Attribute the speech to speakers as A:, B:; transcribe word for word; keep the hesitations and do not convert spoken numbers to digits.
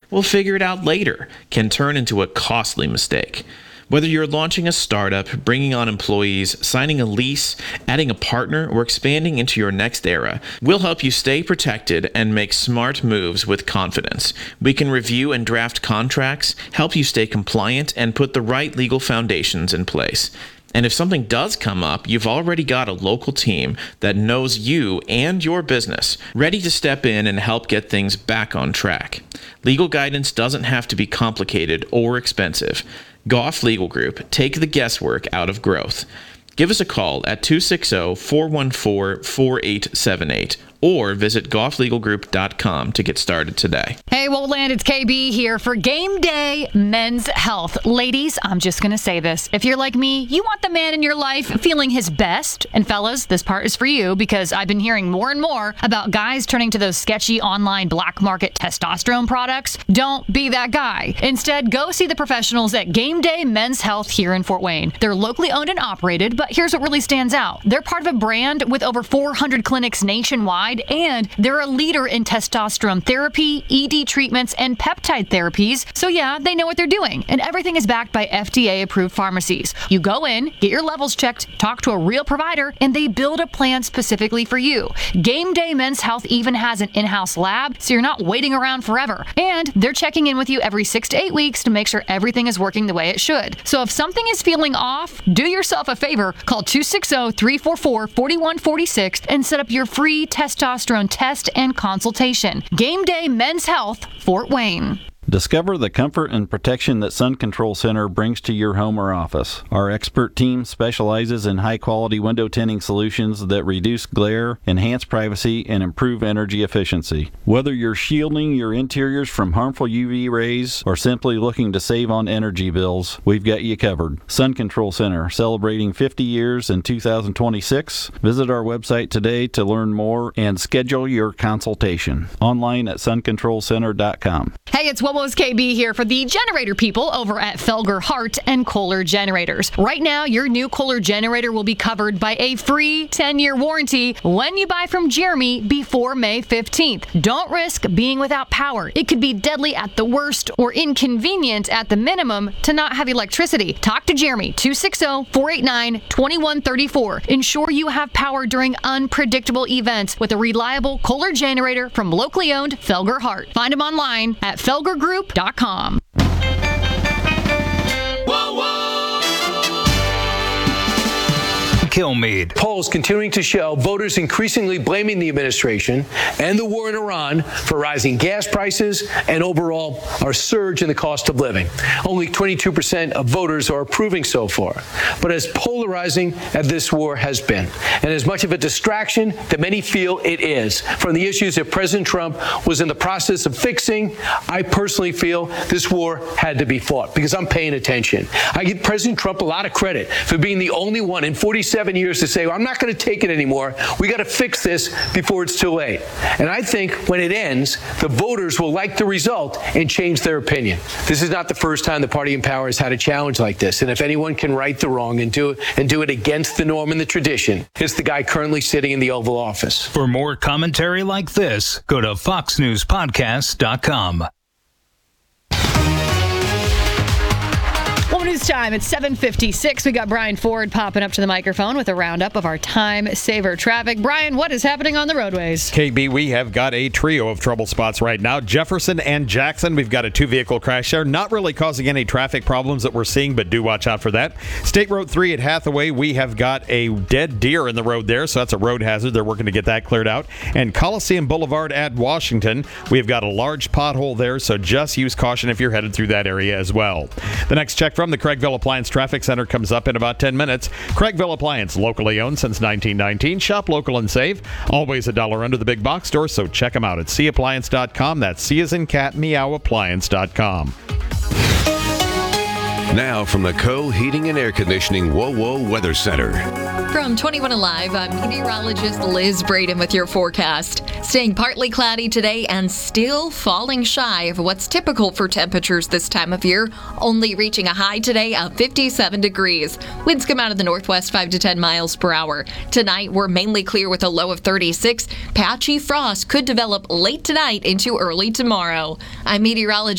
A: we'll figure it out later can turn into a costly mistake. Whether you're launching a startup, bringing on employees, signing a lease, adding a partner, or expanding into your next era, we'll help you stay protected and make smart moves with confidence. We can review and draft contracts, help you stay compliant, and put the right legal foundations in place. And if something does come up, you've already got a local team that knows you and your business, ready to step in and help get things back on track. Legal guidance doesn't have to be complicated or expensive. Goff Legal Group, take the guesswork out of growth. Give us a call at two six zero, four one four, four eight seven eight or visit goff legal group dot com to get started today.
B: Hey, Woland, it's K B here for Game Day Men's Health. Ladies, I'm just going to say this. If you're like me, you want the man in your life feeling his best. And fellas, this part is for you because I've been hearing more and more about guys turning to those sketchy online black market testosterone products. Don't be that guy. Instead, go see the professionals at Game Day Men's Health here in Fort Wayne. They're locally owned and operated, but here's what really stands out. They're part of a brand with over four hundred clinics nationwide, and they're a leader in testosterone therapy, E D treatments, and peptide therapies. So yeah, they know what they're doing, and everything is backed by F D A-approved pharmacies. You go in, get your levels checked, talk to a real provider, and they build a plan specifically for you. Game Day Men's Health even has an in-house lab, so you're not waiting around forever. And they're checking in with you every six to eight weeks to make sure everything is working the way it should. So if something is feeling off, do yourself a favor, call two six zero, three four four, four one four six and set up your free testosterone test and consultation. Game Day Men's Health, Fort Wayne.
C: Discover the comfort and protection that Sun Control Center brings to your home or office. Our expert team specializes in high-quality window tinting solutions that reduce glare, enhance privacy, and improve energy efficiency. Whether you're shielding your interiors from harmful U V rays or simply looking to save on energy bills, we've got you covered. Sun Control Center, celebrating fifty years in two thousand twenty-six. Visit our website today to learn more and schedule your consultation. Online at sun control center dot com.
B: Hey, it's Wobo's K B here for the generator people over at Felger Hart and Kohler Generators. Right now, your new Kohler generator will be covered by a free ten-year warranty when you buy from Jeremy before May fifteenth. Don't risk being without power. It could be deadly at the worst or inconvenient at the minimum to not have electricity. Talk to Jeremy, two six zero, four eight nine, two one three four. Ensure you have power during unpredictable events with a reliable Kohler generator from locally owned Felger Hart. Find them online at felger group dot com.
D: Whoa, whoa.
E: Kilmeade.
D: Polls continuing to show voters increasingly blaming the administration and the war in Iran for rising gas prices and overall our surge in the cost of living. Only twenty-two percent of voters are approving so far. But as polarizing as this war has been, and as much of a distraction that many feel it is from the issues that President Trump was in the process of fixing, I personally feel this war had to be fought because I'm paying attention. I give President Trump a lot of credit for being the only one in forty-seven years to say, well, I'm not going to take it anymore. We got to fix this before it's too late. And I think when it ends, the voters will like the result and change their opinion. This is not the first time the party in power has had a challenge like this. And if anyone can right the wrong and do it and do it against the norm and the tradition, it's the guy currently sitting in the Oval Office.
E: For more commentary like this, go to fox news podcast dot com.
B: Well, news time. It's seven fifty-six. We got Brian Ford popping up to the microphone with a roundup of our time saver traffic. Brian, what is happening on the roadways?
F: K B, we have got a trio of trouble spots right now. Jefferson and Jackson, we've got a two-vehicle crash there. Not really causing any traffic problems that we're seeing, but do watch out for that. State Road three at Hathaway, we have got a dead deer in the road there, so that's a road hazard. They're working to get that cleared out. And Coliseum Boulevard at Washington, we've got a large pothole there, so just use caution if you're headed through that area as well. The next check from the Craigville Appliance Traffic Center comes up in about ten minutes. Craigville Appliance, locally owned since nineteen nineteen. Shop local and save. Always a dollar under the big box store, so check them out at c appliance dot com. That's C as in cat, meow, appliance dot com.
G: Now from the Co Heating and Air Conditioning Whoa Whoa Weather Center.
H: From twenty-one Alive, I'm meteorologist Liz Braden with your forecast. Staying partly cloudy today and still falling shy of what's typical for temperatures this time of year, only reaching a high today of fifty-seven degrees. Winds come out of the northwest five to ten miles per hour. Tonight, we're mainly clear with a low of thirty-six. Patchy frost could develop late tonight into early tomorrow. I'm meteorologist